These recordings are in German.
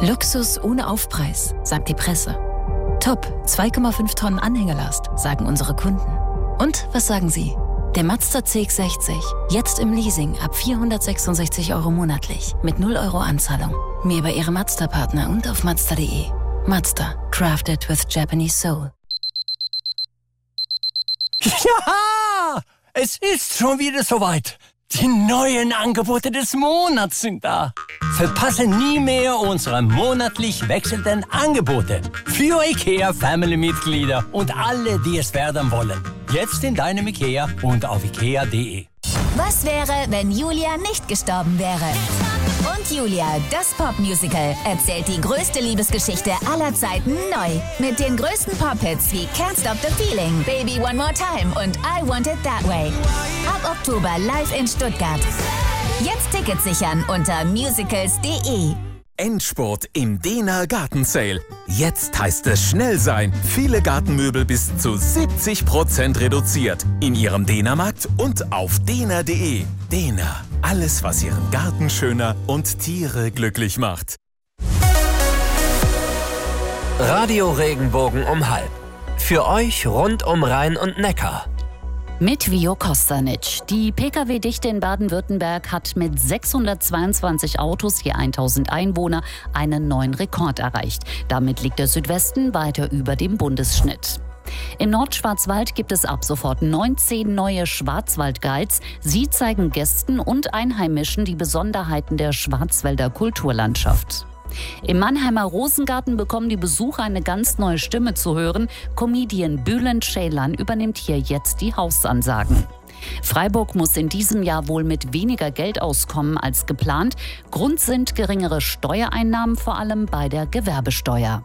Luxus ohne Aufpreis, sagt die Presse. Top, 2,5 Tonnen Anhängelast, sagen unsere Kunden. Und was sagen Sie? Der Mazda CX-60, jetzt im Leasing ab 466 € monatlich, mit 0 € Anzahlung. Mehr bei Ihrem Mazda-Partner und auf Mazda.de. Mazda, crafted with Japanese soul. Ja, es ist schon wieder soweit. Die neuen Angebote des Monats sind da. Verpasse nie mehr unsere monatlich wechselnden Angebote für IKEA-Family-Mitglieder und alle, die es werden wollen. Jetzt in deinem IKEA und auf ikea.de. Was wäre, wenn Julia nicht gestorben wäre? Und Julia, das Popmusical, erzählt die größte Liebesgeschichte aller Zeiten neu. Mit den größten Pop-Hits wie Can't Stop the Feeling, Baby One More Time und I Want It That Way. Ab Oktober live in Stuttgart. Jetzt Tickets sichern unter musicals.de. Endspurt im Dehner Gartensale. Jetzt heißt es schnell sein. Viele Gartenmöbel bis zu 70% reduziert. In Ihrem Dehnermarkt und auf dehner.de. Dehner. Alles, was Ihren Garten schöner und Tiere glücklich macht. Radio Regenbogen um 12. Für euch rund um Rhein und Neckar. Mit Vio Kostanic. Die Pkw-Dichte in Baden-Württemberg hat mit 622 Autos je 1000 Einwohner einen neuen Rekord erreicht. Damit liegt der Südwesten weiter über dem Bundesschnitt. Im Nordschwarzwald gibt es ab sofort 19 neue Schwarzwaldguides. Sie zeigen Gästen und Einheimischen die Besonderheiten der Schwarzwälder Kulturlandschaft. Im Mannheimer Rosengarten bekommen die Besucher eine ganz neue Stimme zu hören. Comedian Bülent Ceylan übernimmt hier jetzt die Hausansagen. Freiburg muss in diesem Jahr wohl mit weniger Geld auskommen als geplant. Grund sind geringere Steuereinnahmen, vor allem bei der Gewerbesteuer.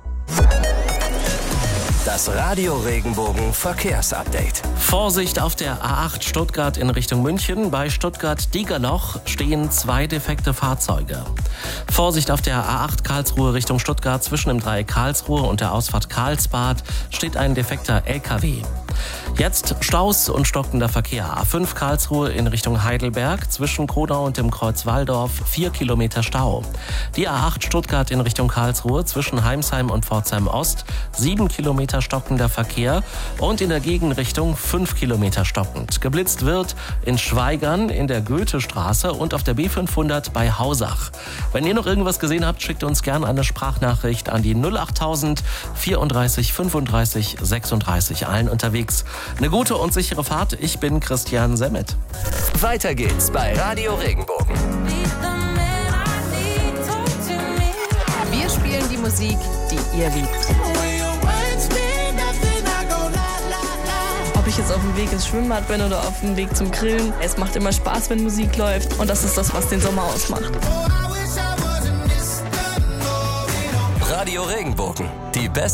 Das Radio Regenbogen Verkehrsupdate. Vorsicht auf der A8 Stuttgart in Richtung München. Bei Stuttgart-Diegerloch stehen 2 defekte Fahrzeuge. Vorsicht auf der A8 Karlsruhe Richtung Stuttgart. Zwischen dem Dreieck Karlsruhe und der Ausfahrt Karlsbad steht ein defekter LKW. Jetzt Staus und stockender Verkehr. A5 Karlsruhe in Richtung Heidelberg. Zwischen Kronau und dem Kreuz Walldorf 4 Kilometer Stau. Die A8 Stuttgart in Richtung Karlsruhe. Zwischen Heimsheim und Pforzheim Ost 7 Kilometer stockender Verkehr. Und in der Gegenrichtung 5 Kilometer stockend. Geblitzt wird in Schweigern in der Goethestraße und auf der B500 bei Hausach. Wenn ihr noch irgendwas gesehen habt, schickt uns gerne eine Sprachnachricht an die 08000 34 35 36. Allen unterwegs eine gute und sichere Fahrt. Ich bin Christian Semmet. Weiter geht's bei Radio Regenbogen. Wir spielen die Musik, die ihr liebt. Ob ich jetzt auf dem Weg ins Schwimmbad bin oder auf dem Weg zum Grillen, es macht immer Spaß, wenn Musik läuft. Und das ist das, was den Sommer ausmacht. Radio Regenbogen, die beste